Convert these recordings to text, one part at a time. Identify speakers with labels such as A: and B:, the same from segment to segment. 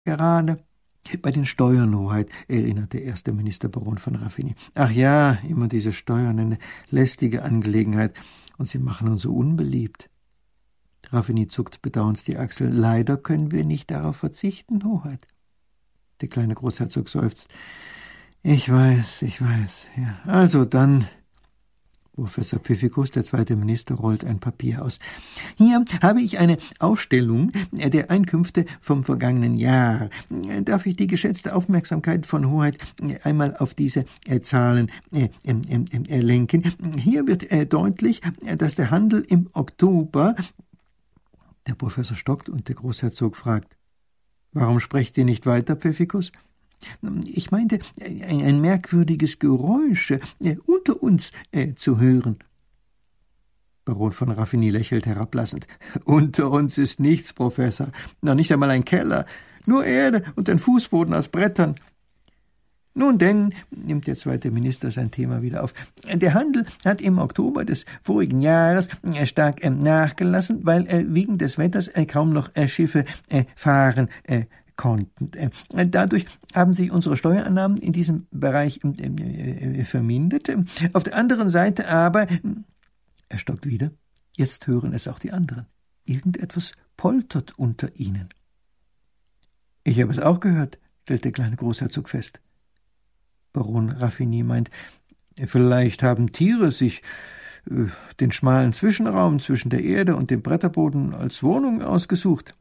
A: Gerade bei den Steuern, Hoheit, erinnerte erster Ministerbaron von Raffini. Ach ja, immer diese Steuern, eine lästige Angelegenheit, und sie machen uns so unbeliebt. Raffini zuckt bedauernd die Achsel. Leider können wir nicht darauf verzichten, Hoheit. Der kleine Großherzog seufzt. Ich weiß, ja. Also dann. Professor Pfiffikus, der zweite Minister, rollt ein Papier aus. Hier habe ich eine Aufstellung der Einkünfte vom vergangenen Jahr. Darf ich die geschätzte Aufmerksamkeit von Hoheit einmal auf diese Zahlen lenken? Hier wird deutlich, dass der Handel im Oktober... Der Professor stockt und der Großherzog fragt, »Warum sprecht ihr nicht weiter, Pfiffikus?« »Ich meinte, ein merkwürdiges Geräusch unter uns zu hören.« Baron von Raffini lächelt herablassend. »Unter uns ist nichts, Professor, noch nicht einmal ein Keller, nur Erde und ein Fußboden aus Brettern.« »Nun denn«, nimmt der zweite Minister sein Thema wieder auf, »der Handel hat im Oktober des vorigen Jahres stark nachgelassen, weil wegen des Wetters kaum noch Schiffe fahren konnten. Dadurch haben sich unsere Steuereinnahmen in diesem Bereich vermindert. Auf der anderen Seite aber...« Er stockt wieder. Jetzt hören es auch die anderen. Irgendetwas poltert unter ihnen. »Ich habe es auch gehört«, stellt der kleine Großherzog fest. Baron Raffini meint, vielleicht haben Tiere sich den schmalen Zwischenraum zwischen der Erde und dem Bretterboden als Wohnung ausgesucht.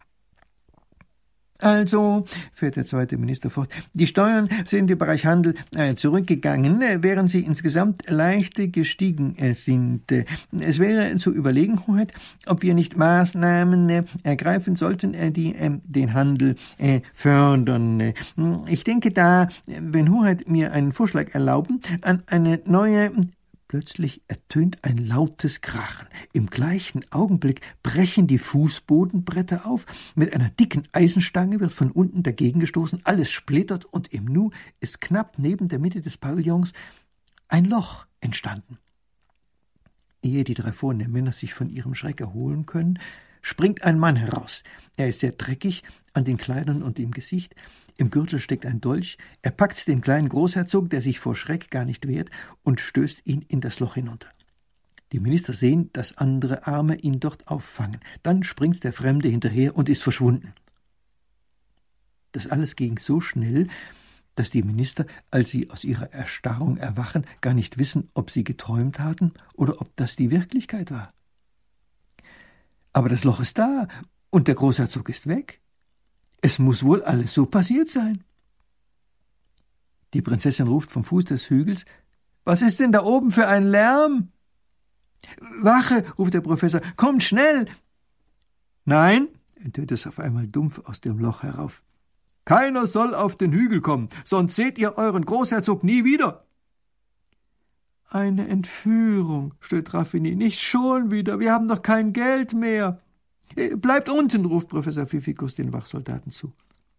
A: Also, fährt der zweite Minister fort, die Steuern sind im Bereich Handel zurückgegangen, während sie insgesamt leicht gestiegen sind. Es wäre zu überlegen, Hoheit, ob wir nicht Maßnahmen ergreifen sollten, die den Handel fördern. Ich denke da, wenn Hoheit mir einen Vorschlag erlauben, an eine neue... Plötzlich ertönt ein lautes Krachen. Im gleichen Augenblick brechen die Fußbodenbretter auf. Mit einer dicken Eisenstange wird von unten dagegen gestoßen. Alles splittert und im Nu ist knapp neben der Mitte des Pavillons ein Loch entstanden. Ehe die drei vornehmen Männer sich von ihrem Schreck erholen können, springt ein Mann heraus. Er ist sehr dreckig an den Kleidern und im Gesicht. Im Gürtel steckt ein Dolch. Er packt den kleinen Großherzog, der sich vor Schreck gar nicht wehrt, und stößt ihn in das Loch hinunter. Die Minister sehen, dass andere Arme ihn dort auffangen. Dann springt der Fremde hinterher und ist verschwunden. Das alles ging so schnell, dass die Minister, als sie aus ihrer Erstarrung erwachen, gar nicht wissen, ob sie geträumt hatten oder ob das die Wirklichkeit war. Aber das Loch ist da und der Großherzog ist weg. Es muss wohl alles so passiert sein. Die Prinzessin ruft vom Fuß des Hügels, »Was ist denn da oben für ein Lärm?« »Wache«, ruft der Professor, »kommt schnell!« »Nein«, ertönt es auf einmal dumpf aus dem Loch herauf. »Keiner soll auf den Hügel kommen, sonst seht ihr euren Großherzog nie wieder.« »Eine Entführung«, stöhnt Raffini, »nicht schon wieder, wir haben doch kein Geld mehr.« »Bleibt unten«, ruft Professor Pfiffikus den Wachsoldaten zu.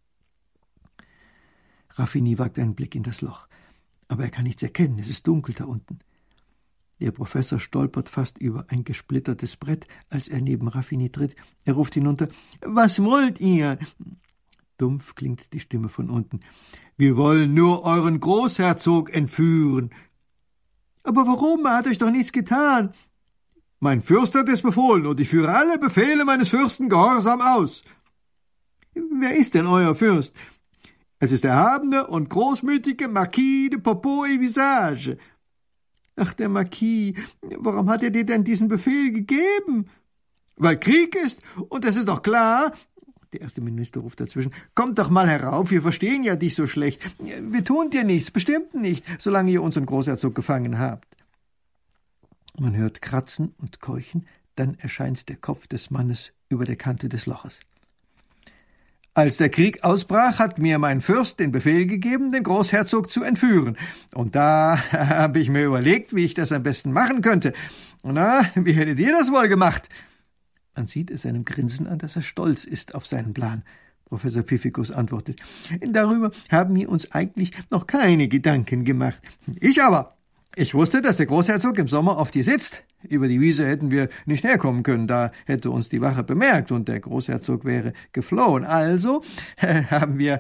A: Raffini wagt einen Blick in das Loch, aber er kann nichts erkennen, es ist dunkel da unten. Der Professor stolpert fast über ein gesplittertes Brett, als er neben Raffini tritt. Er ruft hinunter, »Was wollt ihr?« Dumpf klingt die Stimme von unten. »Wir wollen nur euren Großherzog entführen.« »Aber warum? Er hat euch doch nichts getan.« »Mein Fürst hat es befohlen, und ich führe alle Befehle meines Fürsten gehorsam aus.« »Wer ist denn euer Fürst?« »Es ist der erhabene und großmütige Marquis de Popot-et-Visage.« »Ach, der Marquis, warum hat er dir denn diesen Befehl gegeben?« »Weil Krieg ist, und es ist doch klar.« Der erste Minister ruft dazwischen, »Kommt doch mal herauf, wir verstehen ja dich so schlecht. Wir tun dir nichts, bestimmt nicht, solange ihr unseren Großherzog gefangen habt.« Man hört Kratzen und Keuchen, dann erscheint der Kopf des Mannes über der Kante des Loches. »Als der Krieg ausbrach, hat mir mein Fürst den Befehl gegeben, den Großherzog zu entführen. Und da habe ich mir überlegt, wie ich das am besten machen könnte. Na, wie hättet ihr das wohl gemacht?« Man sieht es seinem Grinsen an, dass er stolz ist auf seinen Plan. Professor Pfiffikus antwortet, »Darüber haben wir uns eigentlich noch keine Gedanken gemacht. Ich aber Ich wusste, dass der Großherzog im Sommer oft hier sitzt. Über die Wiese hätten wir nicht herkommen können, da hätte uns die Wache bemerkt und der Großherzog wäre geflohen. Also haben wir